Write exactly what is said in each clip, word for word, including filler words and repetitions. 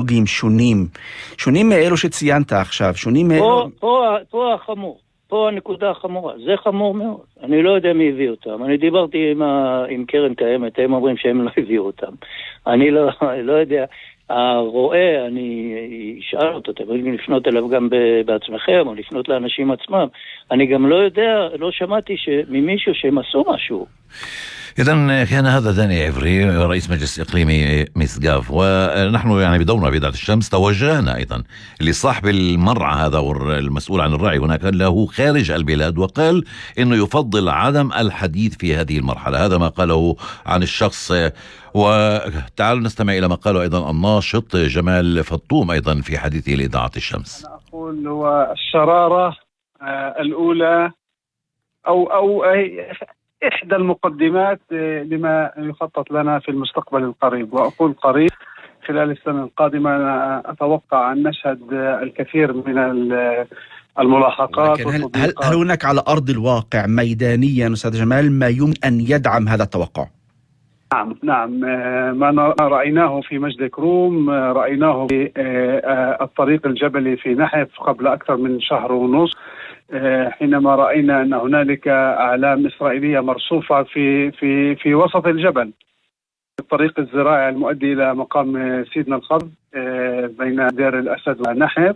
אידיאולוגיים שונים, שונים מאלו שציינת עכשיו, שונים מאלו... פה, פה, פה החמור, פה הנקודה החמורה, זה חמור מאוד. אני לא יודע מי הביא אותם. אני דיברתי עם, ה, עם קרן קיימת, הם אומרים שהם לא הביאו אותם. אני לא, לא יודע... הרואה, אני אשאל אותו, אתם יכולים לפנות אליו גם בעצמכם, או לפנות לאנשים עצמם. אני גם לא יודע, לא שמעתי ממישהו שהם עשו משהו. إذن كان هذا داني عفري رئيس مجلس إقليمي مسقاف، ونحن يعني بدورنا في إذاعة الشمس توجهنا أيضا لصاحب المرعى هذا والمسؤول عن الرعي هناك له خارج البلاد، وقال إنه يفضل عدم الحديث في هذه المرحلة. هذا ما قاله عن الشخص. وتعالوا نستمع إلى ما قاله أيضا الناشط جمال فطوم أيضا في حديثه لإذاعة الشمس. أنا أقول هو الشرارة الأولى أو أو إحدى المقدمات لما يخطط لنا في المستقبل القريب، وأقول قريب خلال السنة القادمة. أنا أتوقع أن نشهد الكثير من الملاحقات. هل, هل, هل هناك على أرض الواقع ميدانيا أستاذ جمال ما يمكن أن يدعم هذا التوقع؟ نعم نعم ما رأيناه في مجد كروم، رأيناه في الطريق الجبلي في نحف قبل أكثر من شهر ونصف، حينما رأينا أن هنالك أعلام إسرائيلية مرصوفة في في في وسط الجبل، الطريق الزراعي المؤدي إلى مقام سيدنا الخضر بين دير الأسد ونحف.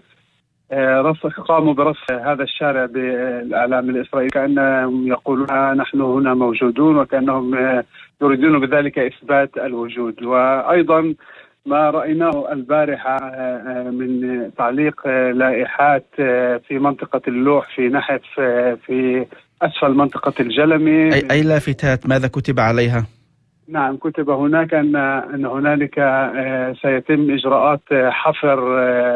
قاموا برصف هذا الشارع بالأعلام الإسرائيلية كأنهم يقولون نحن هنا موجودون، وكأنهم يريدون بذلك إثبات الوجود. وأيضا ما رأيناه البارحة من تعليق لائحات في منطقة اللوح في نحف في أسفل منطقة الجلمي. أي, أي لافتات ماذا كتب عليها؟ نعم كتب هناك أن أن هنالك سيتم إجراءات حفر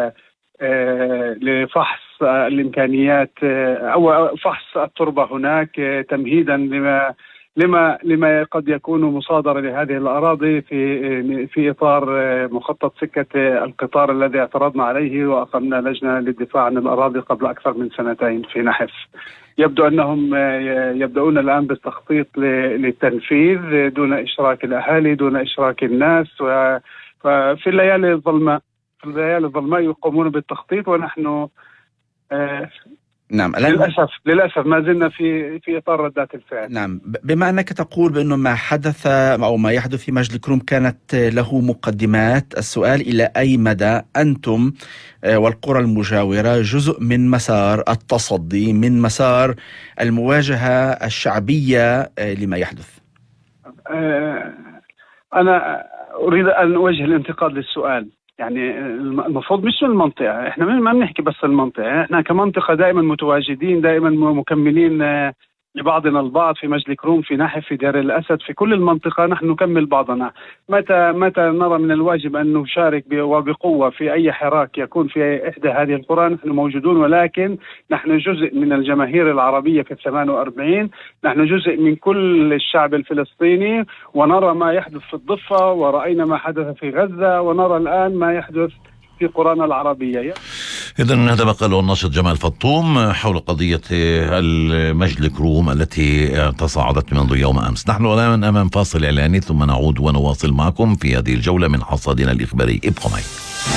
لفحص الإمكانيات أو فحص التربة هناك تمهيدا لما لما لما قد يكون مصادرة لهذه الأراضي في في إطار مخطط سكة القطار الذي اعترضنا عليه وأقمنا لجنة للدفاع عن الأراضي قبل أكثر من سنتين في نحف. يبدو أنهم يبدأون الآن بالتخطيط للتنفيذ دون إشراك الأهالي دون إشراك الناس، وفي الليالي الظلماء في الليالي الظلماء يقومون بالتخطيط، ونحن نعم للأسف للأسف ما زلنا في في إطار ردات الفعل. نعم بما أنك تقول بأنه ما حدث أو ما يحدث في مجد كروم كانت له مقدمات، السؤال إلى أي مدى أنتم والقرى المجاورة جزء من مسار التصدي، من مسار المواجهة الشعبية لما يحدث؟ أنا أريد أن أوجه الانتقاد للسؤال. يعني المفروض مش من المنطقة، احنا ما بنحكي بس المنطقة، احنا كمنطقة دائما متواجدين، دائما مكملين لبعضنا البعض في مجد كروم في نحف في دير الأسد في كل المنطقة نحن نكمل بعضنا. متى متى نرى من الواجب أن نشارك وبقوة في أي حراك يكون في إحدى هذه القرى نحن موجودون، ولكن نحن جزء من الجماهير العربية في الثمان وأربعين، نحن جزء من كل الشعب الفلسطيني، ونرى ما يحدث في الضفة، ورأينا ما حدث في غزة، ونرى الآن ما يحدث في قرانا العربية. إذن هذا ما قاله الناشط جمال فطوم حول قضية المجد كروم التي تصاعدت منذ يوم أمس. نحن الآن أمام فاصل إعلاني ثم نعود ونواصل معكم في هذه الجولة من حصادنا الإخباري. ابقوا معي.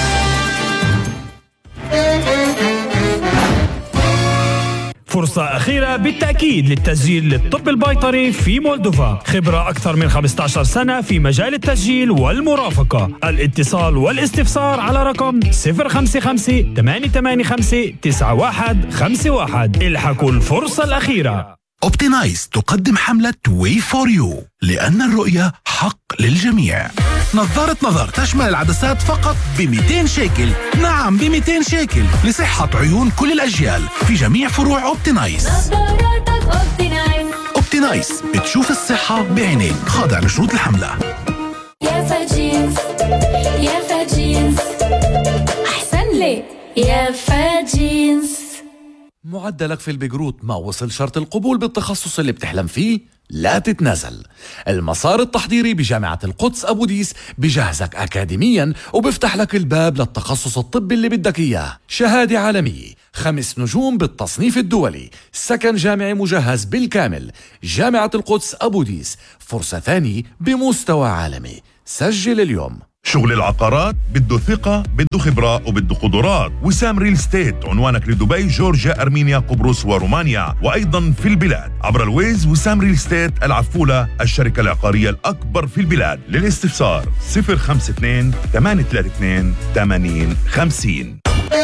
فرصة أخيرة بالتأكيد للتسجيل للطب البيطري في مولدوفا. خبرة أكثر من خمسة عشر سنة في مجال التسجيل والمرافقة. الاتصال والاستفسار على رقم صفر خمسة خمسة ثمانية ثمانية خمسة تسعة واحد خمسة واحد. الحقوا الفرصة الأخيرة. أوبتينايز تقدم حملة وي فور يو لأن الرؤية حق للجميع. نظارة نظر تشمل العدسات فقط ب مئتين شيكل. نعم ب مئتين شيكل لصحة عيون كل الأجيال في جميع فروع أوبتينايز. أوبتينايز بتشوف الصحة بعينيك. خاضع لشروط الحملة. يا فاجينز يا فاجينز أحسن لي يا فاجينز. معدلك في البيجروت ما وصل شرط القبول بالتخصص اللي بتحلم فيه؟ لا تتنازل. المسار التحضيري بجامعة القدس أبو ديس بجهزك أكاديميا وبفتح لك الباب للتخصص الطبي اللي بدك إياه. شهادة عالمية، خمس نجوم بالتصنيف الدولي، سكن جامعي مجهز بالكامل. جامعة القدس أبو ديس، فرصة ثانية بمستوى عالمي. سجل اليوم. شغل العقارات بده ثقة، بده خبرة وبده قدرات. وسام ريل ستيت عنوانك لدبي، جورجيا، أرمينيا، قبرص ورومانيا، وأيضا في البلاد عبر الويز. وسام ريل ستيت العفولة، الشركة العقارية الأكبر في البلاد. للاستفسار صفر خمسة اثنين ثمانية ثلاثة اثنين ثمانين خمسين.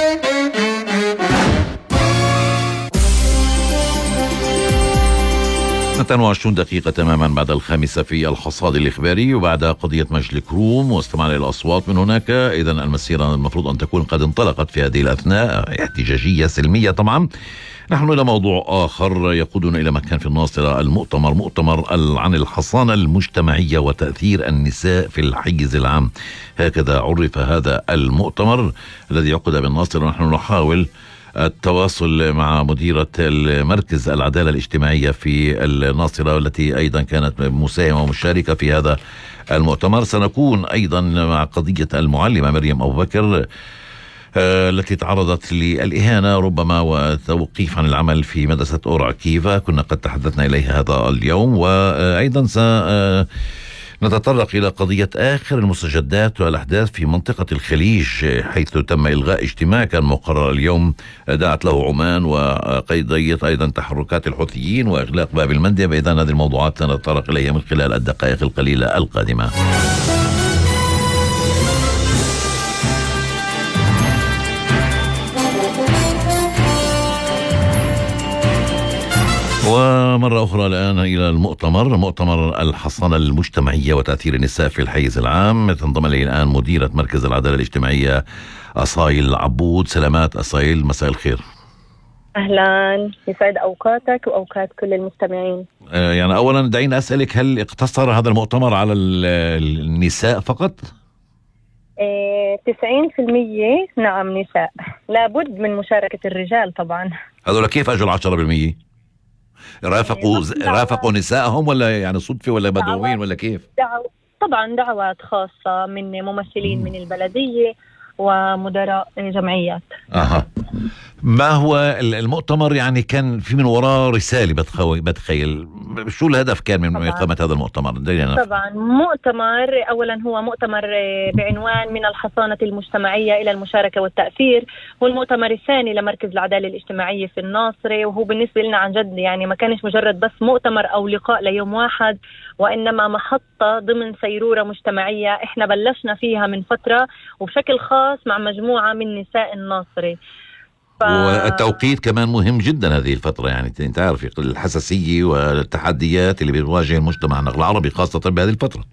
اثنتين وعشرين دقيقة تماما بعد الخامسة في الحصاد الإخباري، وبعد قضية مجلس كروم واستمعنا إلى الأصوات من هناك. إذا المسيرة المفروض أن تكون قد انطلقت في هذه الأثناء، احتجاجية سلمية طبعا. نحن إلى موضوع آخر يقودنا إلى مكان في الناصرة، المؤتمر مؤتمر عن الحصانة المجتمعية وتأثير النساء في الحيز العام، هكذا عرف هذا المؤتمر الذي يعقد بالناصرة. ونحن نحاول التواصل مع مديرة المركز العدالة الاجتماعية في الناصرة، والتي أيضا كانت مساهمة ومشاركة في هذا المؤتمر. سنكون أيضا مع قضية المعلمة مريم أبو بكر التي تعرضت للإهانة ربما وتوقيف عن العمل في مدرسة أورا كيفا، كنا قد تحدثنا إليها هذا اليوم. وأيضا س نتطرق إلى قضية آخر المستجدات والأحداث في منطقة الخليج، حيث تم إلغاء اجتماع كان مقرر اليوم دعت له عمان، وقضية أيضا تحركات الحوثيين وإغلاق باب المندب. إذن هذه الموضوعات سنتطرق إليها من خلال الدقائق القليلة القادمة. ومرة أخرى الآن إلى المؤتمر، مؤتمر الحصانة المجتمعية وتأثير النساء في الحيز العام. تنضم لي الآن مديرة مركز العدالة الاجتماعية أصايل عبود. سلامات أصايل، مساء الخير. أهلا، يسعد أوقاتك وأوقات كل المستمعين. آه يعني أولا دعيني أسألك، هل اقتصر هذا المؤتمر على النساء فقط؟ تسعين في المية نعم نساء، لابد من مشاركة الرجال طبعا. هذول كيف أجل عشرة بالمية؟ رافقوا رافقوا نسائهم ولا يعني صدفة ولا مدعوين ولا كيف؟ دعو طبعا دعوات خاصة من ممثلين من البلدية ومدراء جمعيات. أها. ما هو المؤتمر؟ يعني كان في من وراه رسالة بتخوي بتخيل، شو الهدف كان من إقامة هذا المؤتمر؟ طبعا مؤتمر أولا هو مؤتمر بعنوان من الحصانة المجتمعية إلى المشاركة والتأثير، والمؤتمر الثاني لمركز العدالة الاجتماعية في الناصرة. وهو بالنسبة لنا عن جد يعني ما كانش مجرد بس مؤتمر أو لقاء ليوم واحد، وإنما محطة ضمن سيرورة مجتمعية إحنا بلشنا فيها من فترة وبشكل خاص مع مجموعة من نساء الناصرة. ف... والتوقيت كمان مهم جدا هذه الفترة، يعني انت عارف الحساسية والتحديات اللي بيواجه المجتمع العربي خاصة بهذه الفترة.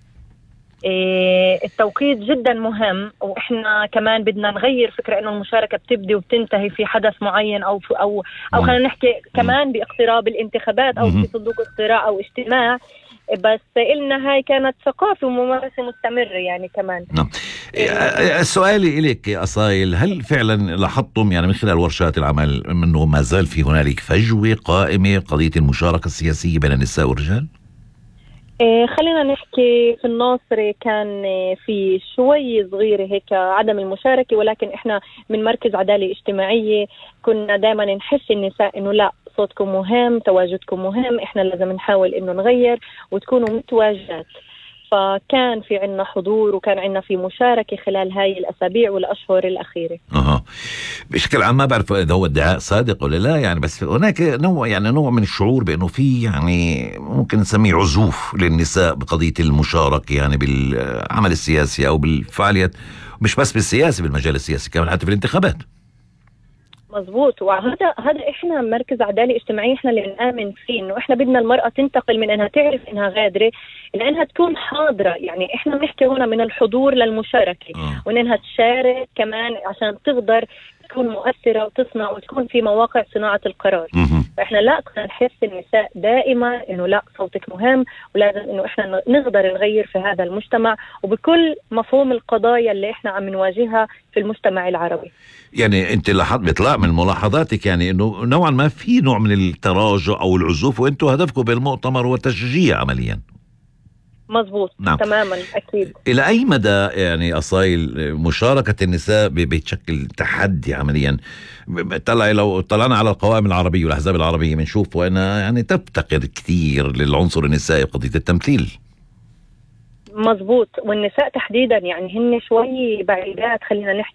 إيه التوقيت جدا مهم، واحنا كمان بدنا نغير فكرة انه المشاركة بتبدي وبتنتهي في حدث معين او في او او خلينا نحكي كمان باقتراب الانتخابات او في صندوق اقتراع او اجتماع، بس إلنا هاي كانت ثقافة وممارسة مستمرة يعني كمان. نعم. سؤالي إليك يا أصايل، هل فعلا لاحظتم يعني من خلال ورشات العمل أنه ما زال في هنالك فجوة قائمة قضية المشاركة السياسية بين النساء والرجال؟ إيه خلينا نحكي في الناصرة كان في شوي صغيرة هيك عدم المشاركة، ولكن إحنا من مركز عدالة اجتماعية كنا دائما نحس النساء إنه لا، صوتكم مهم، تواجدكم مهم، إحنا لازم نحاول إنه نغير وتكونوا متواجدات. فكان في عنا حضور وكان عنا في مشاركة خلال هاي الأسابيع والأشهر الأخيرة. أها. بشكل عام ما بعرف إذا هو ادعاء صادق ولا لا، يعني بس هناك نوع يعني نوع من الشعور بأنه في يعني ممكن نسميه عزوف للنساء بقضية المشاركة يعني بالعمل السياسي أو بالفعاليات، مش بس بالسياسي، بالمجال السياسي كمان حتى في الانتخابات. مظبوط، وهذا هذا احنا مركز عدالة اجتماعية احنا اللي نآمن فيه، انه احنا بدنا المرأة تنتقل من انها تعرف انها غادرة لانها تكون حاضرة. يعني احنا بنحكي هنا من الحضور للمشاركة آه. وان انها تشارك كمان عشان تقدر تكون مؤثرة وتصنع وتكون في مواقع صناعة القرار. مم. فاحنا لا نحس النساء دائما انه لا، صوتك مهم ولازم انه احنا نقدر نغير في هذا المجتمع وبكل مفهوم القضايا اللي احنا عم نواجهها في المجتمع العربي. يعني انت لاحظت بيطلع من ملاحظاتك يعني انه نوعا ما في نوع من التراجع او العزوف، وانتم هدفكم بالمؤتمر هو تشجيع عمليا. مظبوط. نعم. تماما اكيد. الى اي مدى يعني اصايل مشاركة النساء بتشكل تحدي عمليا؟ طلع لو طلعنا على القوائم العربية والاحزاب العربية بنشوف وانها يعني تفتقر كثير للعنصر النسائي بقضية التمثيل. مزبوط. والنساء تحديدا يعني هن شوي بعيدات، خلينا نحكي